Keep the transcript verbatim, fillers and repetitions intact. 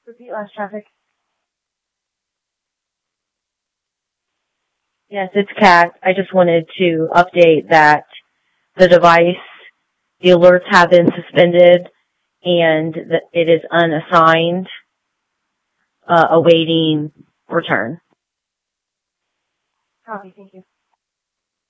Repeat last traffic. Yes, it's Kat. I just wanted to update that the device, the alerts have been suspended, and that it is unassigned, uh, awaiting return. Copy, thank you.